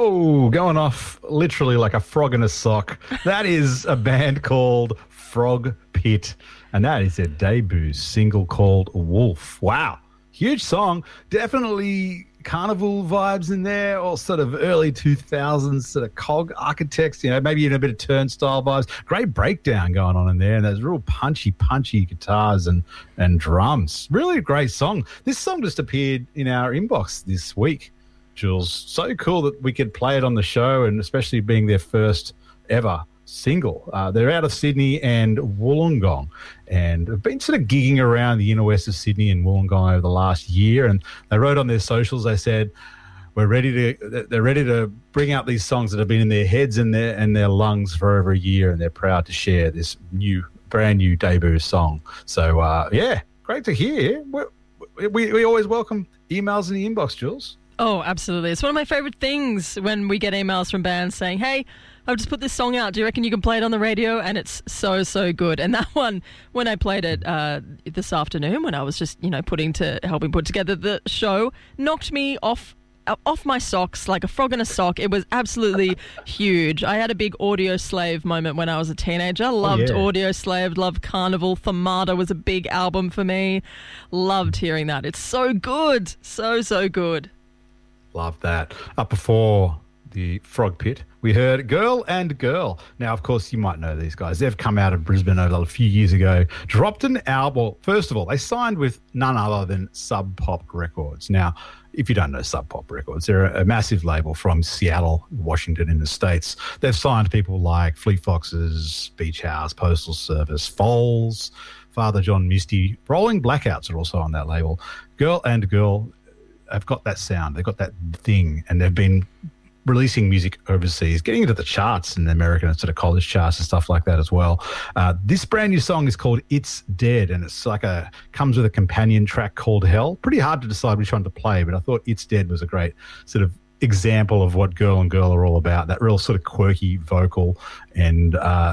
Whoa, going off literally like a frog in a sock. That is a band called Frog Pit, and that is their debut single called Wolf. Wow, huge song. Definitely carnival vibes in there, or sort of early 2000s sort of Cog Architects, maybe in a bit of Turnstile vibes. Great breakdown going on in there, and there's real punchy guitars and drums. Really a great song. This song just appeared in our inbox this week, Jules. So cool that we could play it on the show, and especially being their first ever single. They're out of Sydney and Wollongong, and have been sort of gigging around the inner west of Sydney and Wollongong over the last year. And they wrote on their socials, they said, they're ready to bring out these songs that have been in their heads and their lungs for over a year, and they're proud to share this brand new debut song. So yeah, great to hear. We always welcome emails in the inbox, Jules. Oh, absolutely. It's one of my favourite things when we get emails from bands saying, hey, I've just put this song out. Do you reckon you can play it on the radio? And it's so, so good. And that one, when I played it this afternoon, when I was just, helping put together the show, knocked me off my socks like a frog in a sock. It was absolutely huge. I had a big Audio Slave moment when I was a teenager. Loved Audio Slave, loved Carnival. Thamada was a big album for me. Loved hearing that. It's so good. So, so good. Love that. Up before the Frog Pit, we heard Girl and Girl. Now, of course, you might know these guys. They've come out of Brisbane a few years ago, dropped an album. Well, first of all, they signed with none other than Sub Pop Records. Now, if you don't know Sub Pop Records, they're a massive label from Seattle, Washington in the States. They've signed people like Fleet Foxes, Beach House, Postal Service, Foals, Father John Misty. Rolling Blackouts are also on that label. Girl and Girl have got that sound. They've got that thing, and they've been releasing music overseas, getting into the charts in the American sort of college charts and stuff like that as well. This brand new song is called It's Dead, and it's comes with a companion track called Hell. Pretty hard to decide which one to play, but I thought It's Dead was a great sort of example of what Girl and Girl are all about, that real sort of quirky vocal, and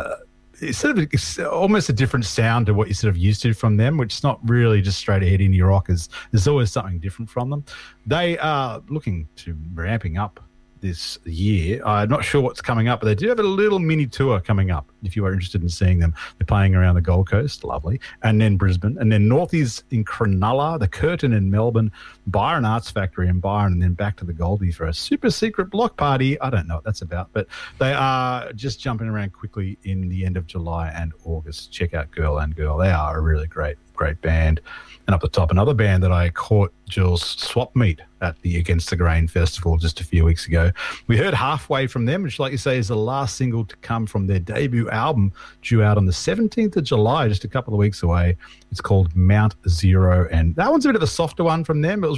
it's almost a different sound to what you're sort of used to from them, which is not really just straight ahead indie rock. There's always something different from them. They are looking to ramping up this year. I'm not sure what's coming up, but they do have a little mini tour coming up if you are interested in seeing them. They're playing around the Gold Coast, lovely, and then Brisbane, and then Northies in Cronulla, the Curtin in Melbourne, Byron Arts Factory in Byron, and then back to the Goldie for a super secret block party. I don't know what that's about, but they are just jumping around quickly in the end of July and August. Check out Girl and Girl. They are a really great band. And up the top, another band that I caught, Jules, Swap Meet at the Against the Grain Festival just a few weeks ago. We heard Halfway from them, which, like you say, is the last single to come from their debut album, due out on the 17th of July, just a couple of weeks away. It's called Mount Zero, and that one's a bit of a softer one from them. It was